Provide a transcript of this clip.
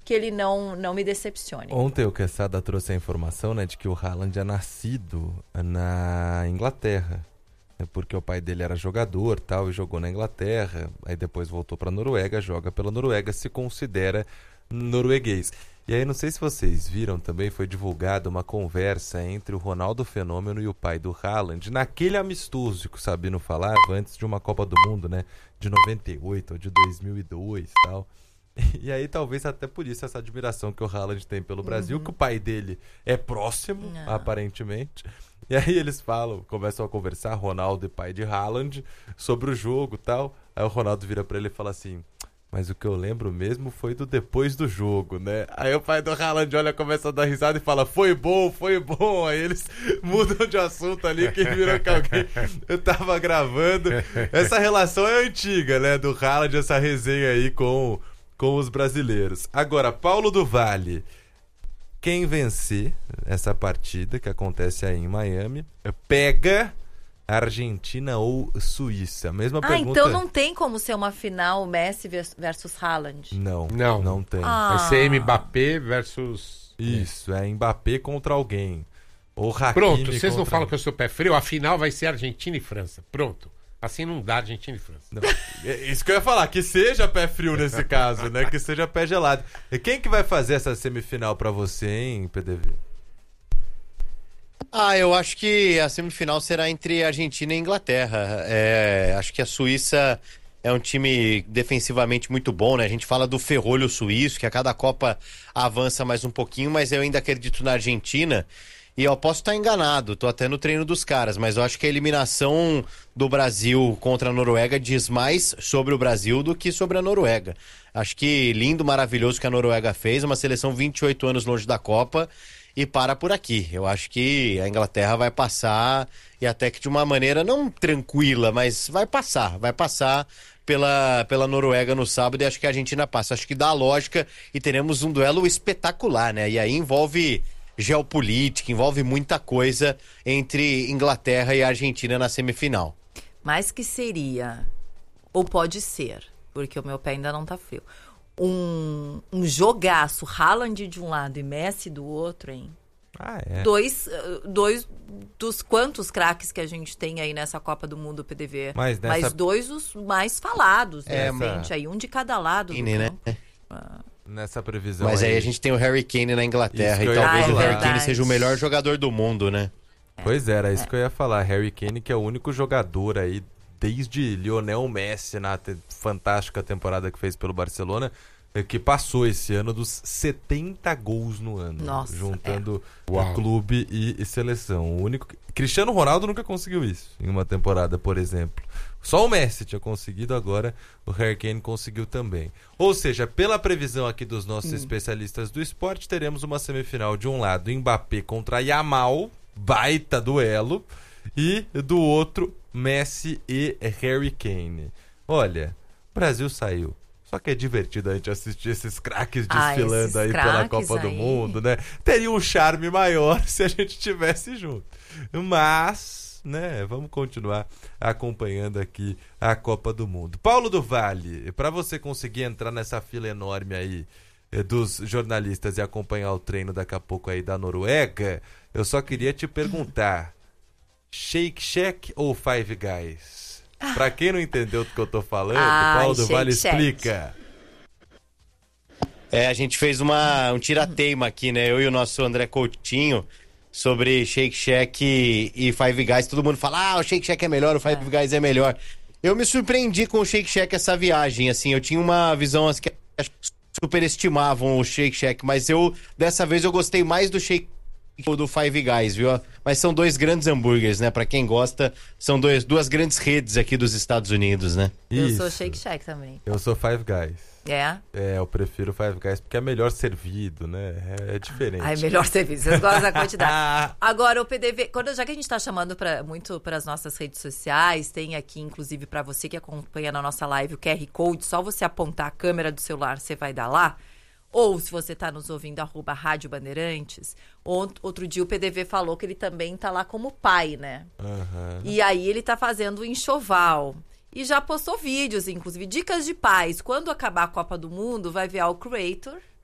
que ele não me decepcione. Ontem o Quesada trouxe a informação, né, de que o Haaland é nascido na Inglaterra. Porque o pai dele era jogador tal, e jogou na Inglaterra, aí depois voltou para a Noruega, joga pela Noruega, se considera norueguês. E aí, não sei se vocês viram também, foi divulgada uma conversa entre o Ronaldo Fenômeno e o pai do Haaland, naquele amistoso que o Sabino falava antes de uma Copa do Mundo, né, de 98 ou de 2002 e tal. E aí, talvez até por isso, essa admiração que o Haaland tem pelo Brasil, que o pai dele é próximo, aparentemente. E aí eles começam a conversar, Ronaldo e pai de Haaland, sobre o jogo e tal. Aí o Ronaldo vira pra ele e fala assim, mas o que eu lembro mesmo foi do depois do jogo, né? Aí o pai do Haaland olha, começa a dar risada e fala, foi bom. Aí eles mudam de assunto ali, que virou que alguém eu tava gravando. Essa relação é antiga, né? Do Haaland, essa resenha aí com os brasileiros. Agora, Paulo do Vale... Quem vencer essa partida, que acontece aí em Miami, pega Argentina ou Suíça. Mesma pergunta... então não tem como ser uma final Messi versus Haaland. Não tem. Vai ser Mbappé versus... Isso, é Mbappé contra alguém. Ou Hakimi. Pronto, vocês não falam que eu sou pé frio? A final vai ser Argentina e França. Pronto. Assim não dá Argentina e França. Não. Isso que eu ia falar, que seja pé frio nesse caso, né? Que seja pé gelado. E quem que vai fazer essa semifinal pra você, hein, PDV? Eu acho que a semifinal será entre Argentina e Inglaterra. Acho que a Suíça é um time defensivamente muito bom, né? A gente fala do ferrolho suíço, que a cada Copa avança mais um pouquinho, mas eu ainda acredito na Argentina. E eu posso estar enganado, tô até no treino dos caras, mas eu acho que a eliminação do Brasil contra a Noruega diz mais sobre o Brasil do que sobre a Noruega. Acho que lindo, maravilhoso que a Noruega fez, uma seleção 28 anos longe da Copa e para por aqui. Eu acho que a Inglaterra vai passar e até que de uma maneira não tranquila, mas vai passar pela Noruega no sábado e acho que a Argentina passa. Acho que dá a lógica e teremos um duelo espetacular, né? E aí envolve... geopolítica, envolve muita coisa entre Inglaterra e Argentina na semifinal. Mas que seria, ou pode ser, porque o meu pé ainda não tá frio, um jogaço, Haaland de um lado e Messi do outro, hein? Dois dos quantos craques que a gente tem aí nessa Copa do Mundo, PDV. Mas dois os mais falados, realmente, aí um de cada lado do campo. Né? Nessa previsão. Mas aí a gente tem o Harry Kane na Inglaterra e talvez o Harry Kane seja o melhor jogador do mundo, né? Pois era, isso que eu ia falar. Harry Kane, que é o único jogador aí, desde Lionel Messi, na fantástica temporada que fez pelo Barcelona, que passou esse ano dos 70 gols no ano. Nossa, juntando o clube e seleção. O único... Cristiano Ronaldo nunca conseguiu isso em uma temporada, por exemplo. Só o Messi tinha conseguido, agora o Harry Kane conseguiu também. Ou seja, pela previsão aqui dos nossos especialistas do esporte, teremos uma semifinal de um lado, Mbappé contra Yamal, baita duelo, e do outro, Messi e Harry Kane. Olha, o Brasil saiu. Só que é divertido a gente assistir esses craques desfilando aí pela Copa do Mundo, né? Teria um charme maior se a gente estivesse junto. Mas, né, vamos continuar acompanhando aqui a Copa do Mundo. Paulo do Vale, para você conseguir entrar nessa fila enorme aí dos jornalistas e acompanhar o treino daqui a pouco aí da Noruega, eu só queria te perguntar, Shake Shack ou Five Guys? Pra quem não entendeu do que eu tô falando, Paulo do Vale explica. A gente fez um tirateima aqui, né? Eu e o nosso André Coutinho sobre Shake Shack e Five Guys. Todo mundo fala, o Shake Shack é melhor, o Five Guys é melhor. Eu me surpreendi com o Shake Shack essa viagem, assim. Eu tinha uma visão assim, que superestimavam o Shake Shack, mas dessa vez eu gostei mais do Shake do Five Guys, viu? Mas são dois grandes hambúrgueres, né? Pra quem gosta, são duas grandes redes aqui dos Estados Unidos, né? Eu sou Shake Shack também. Eu sou Five Guys. É? Eu prefiro Five Guys porque é melhor servido, né? É diferente. É melhor servido, vocês gostam da quantidade. Agora, o PDV, já que a gente tá chamando muito para as nossas redes sociais, tem aqui, inclusive, para você que acompanha na nossa live, o QR Code, só você apontar a câmera do celular, você vai dar lá. Ou, se você está nos ouvindo, @Rádio Bandeirantes. Outro dia o PDV falou que ele também tá lá como pai, né? Uhum. E aí ele tá fazendo um enxoval. E já postou vídeos, inclusive, dicas de pais. Quando acabar a Copa do Mundo, vai ver o Creator